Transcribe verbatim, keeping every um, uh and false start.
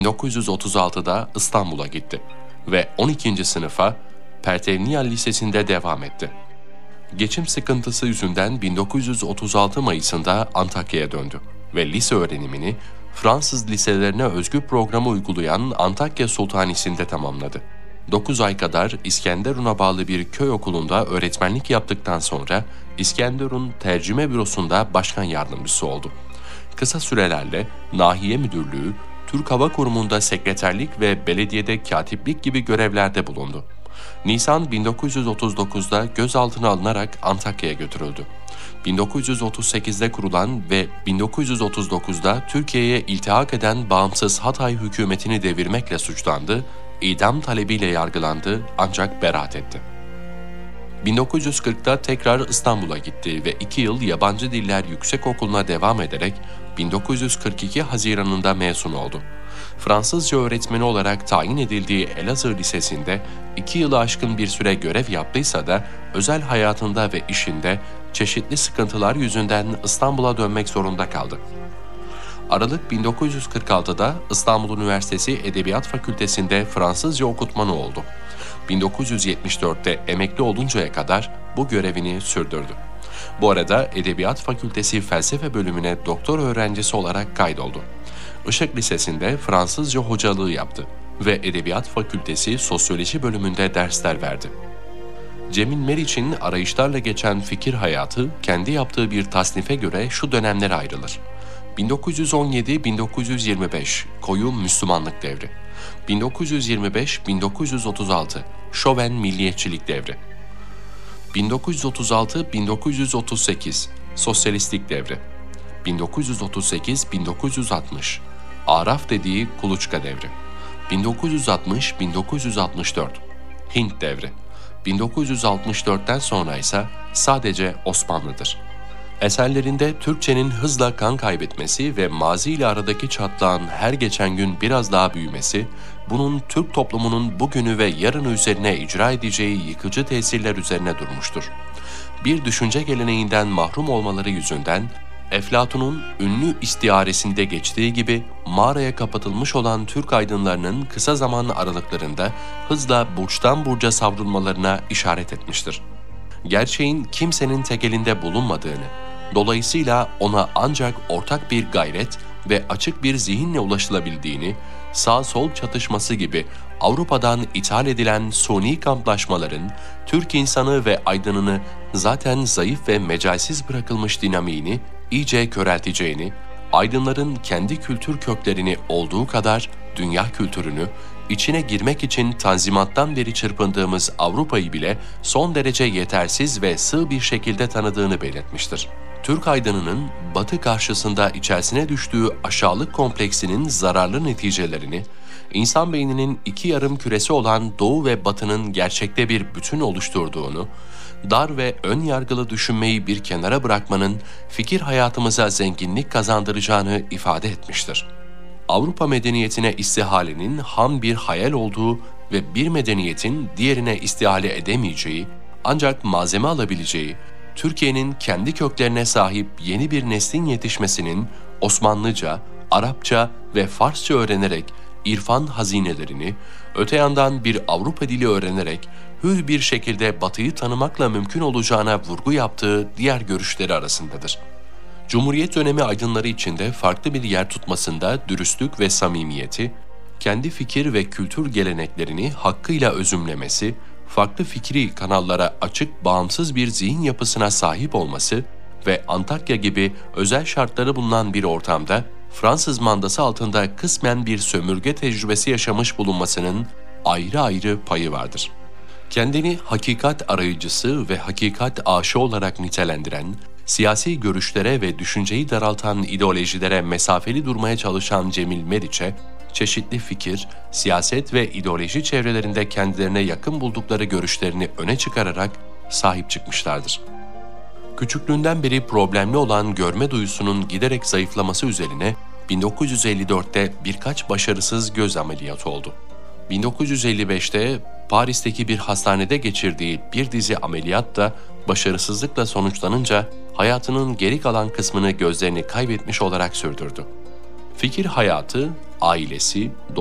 bin dokuz yüz otuz altıda İstanbul'a gitti ve on ikinci sınıfa Pertevniyal Lisesi'nde devam etti. Geçim sıkıntısı yüzünden bin dokuz yüz otuz altı Mayıs'ında Antakya'ya döndü ve lise öğrenimini Fransız liselerine özgü programı uygulayan Antakya Sultanisi'nde tamamladı. dokuz ay kadar İskenderun'a bağlı bir köy okulunda öğretmenlik yaptıktan sonra İskenderun Tercüme Bürosu'nda başkan yardımcısı oldu. Kısa sürelerle Nahiye Müdürlüğü, Türk Hava Kurumu'nda sekreterlik ve belediyede katiplik gibi görevlerde bulundu. Nisan bin dokuz yüz otuz dokuzda gözaltına alınarak Antakya'ya götürüldü. bin dokuz yüz otuz sekizde kurulan ve bin dokuz yüz otuz dokuzda Türkiye'ye iltihak eden bağımsız Hatay hükümetini devirmekle suçlandı, idam talebiyle yargılandı ancak beraat etti. bin dokuz yüz kırkta tekrar İstanbul'a gitti ve iki yıl Yabancı Diller Yüksekokulu'na devam ederek bin dokuz yüz kırk iki Haziran'ında mezun oldu. Fransızca öğretmeni olarak tayin edildiği Elazığ Lisesi'nde iki yılı aşkın bir süre görev yaptıysa da özel hayatında ve işinde çeşitli sıkıntılar yüzünden İstanbul'a dönmek zorunda kaldı. Aralık bin dokuz yüz kırk altıda İstanbul Üniversitesi Edebiyat Fakültesi'nde Fransızca okutmanı oldu. bin dokuz yüz yetmiş dörtte emekli oluncaya kadar bu görevini sürdürdü. Bu arada Edebiyat Fakültesi Felsefe bölümüne doktor öğrencisi olarak kaydoldu. Işık Lisesi'nde Fransızca hocalığı yaptı ve Edebiyat Fakültesi Sosyoloji bölümünde dersler verdi. Cemil Meriç'in arayışlarla geçen fikir hayatı kendi yaptığı bir tasnife göre şu dönemlere ayrılır. bin dokuz yüz on yedi - bin dokuz yüz yirmi beş Koyu Müslümanlık devri, bin dokuz yüz yirmi beş - bin dokuz yüz otuz altı Şoven Milliyetçilik devri, bin dokuz yüz otuz altı - bin dokuz yüz otuz sekiz Sosyalistlik devri, bin dokuz yüz otuz sekiz - bin dokuz yüz altmış Araf dediği Kuluçka devri, bin dokuz yüz altmış - bin dokuz yüz altmış dört Hint devri, bin dokuz yüz altmış dörtten sonra ise sadece Osmanlı'dır. Eserlerinde Türkçenin hızla kan kaybetmesi ve mazi ile aradaki çatlağın her geçen gün biraz daha büyümesi, bunun Türk toplumunun bugünü ve yarını üzerine icra edeceği yıkıcı tesirler üzerine durmuştur. Bir düşünce geleneğinden mahrum olmaları yüzünden, Eflatun'un ünlü istiaresinde geçtiği gibi mağaraya kapatılmış olan Türk aydınlarının kısa zaman aralıklarında hızla burçtan burca savrulmalarına işaret etmiştir. Gerçeğin kimsenin tekelinde bulunmadığını, dolayısıyla ona ancak ortak bir gayret ve açık bir zihinle ulaşılabildiğini, sağ-sol çatışması gibi Avrupa'dan ithal edilen suni kamplaşmaların Türk insanı ve aydınını zaten zayıf ve mecalsiz bırakılmış dinamiğini iyice körelteceğini, aydınların kendi kültür köklerini olduğu kadar dünya kültürünü, içine girmek için Tanzimat'tan beri çırpındığımız Avrupa'yı bile son derece yetersiz ve sığ bir şekilde tanıdığını belirtmiştir. Türk aydınının Batı karşısında içerisine düştüğü aşağılık kompleksinin zararlı neticelerini, insan beyninin iki yarım küresi olan Doğu ve Batı'nın gerçekte bir bütün oluşturduğunu, dar ve ön yargılı düşünmeyi bir kenara bırakmanın fikir hayatımıza zenginlik kazandıracağını ifade etmiştir. Avrupa medeniyetine istihalenin ham bir hayal olduğu ve bir medeniyetin diğerine istihale edemeyeceği, ancak malzeme alabileceği, Türkiye'nin kendi köklerine sahip yeni bir neslin yetişmesinin Osmanlıca, Arapça ve Farsça öğrenerek irfan hazinelerini, öte yandan bir Avrupa dili öğrenerek hür bir şekilde Batı'yı tanımakla mümkün olacağına vurgu yaptığı diğer görüşleri arasındadır. Cumhuriyet dönemi aydınları içinde farklı bir yer tutmasında dürüstlük ve samimiyeti, kendi fikir ve kültür geleneklerini hakkıyla özümlemesi, farklı fikri kanallara açık bağımsız bir zihin yapısına sahip olması ve Antakya gibi özel şartları bulunan bir ortamda Fransız mandası altında kısmen bir sömürge tecrübesi yaşamış bulunmasının ayrı ayrı payı vardır. Kendini hakikat arayıcısı ve hakikat aşığı olarak nitelendiren, siyasi görüşlere ve düşünceyi daraltan ideolojilere mesafeli durmaya çalışan Cemil Meriç'e, çeşitli fikir, siyaset ve ideoloji çevrelerinde kendilerine yakın buldukları görüşlerini öne çıkararak sahip çıkmışlardır. Küçüklüğünden beri problemli olan görme duyusunun giderek zayıflaması üzerine bin dokuz yüz elli dörtte birkaç başarısız göz ameliyatı oldu. bin dokuz yüz elli beşte Paris'teki bir hastanede geçirdiği bir dizi ameliyat da başarısızlıkla sonuçlanınca hayatının geri kalan kısmını gözlerini kaybetmiş olarak sürdürdü. Fikir hayatı ailesi,